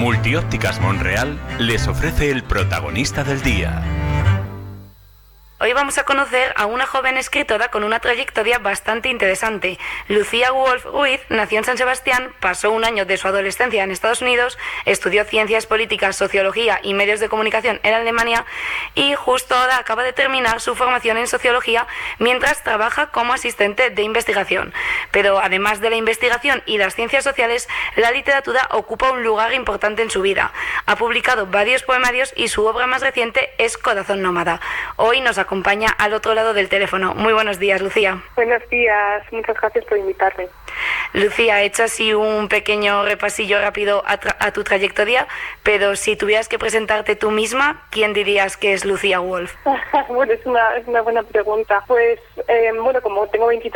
Multiópticas Monreal les ofrece el protagonista del día. Hoy vamos a conocer a una joven escritora con una trayectoria bastante interesante. Lucía Wolf Ruiz nació en San Sebastián, pasó un año de su adolescencia en Estados Unidos, estudió ciencias políticas, sociología y medios de comunicación en Alemania y justo ahora acaba de terminar su formación en sociología mientras trabaja como asistente de investigación. Pero además de la investigación y las ciencias sociales, la literatura ocupa un lugar importante en su vida. Ha publicado varios poemarios y su obra más reciente es Corazón Nómada. Hoy nos acompaña al otro lado del teléfono. Muy buenos días, Lucía. Buenos días, muchas gracias por invitarme. Lucía, he hecho así un pequeño repasillo rápido a tu trayectoria, pero si tuvieras que presentarte tú misma, ¿quién dirías que es Lucía Wolf? Bueno, es una buena pregunta. Pues, como tengo 23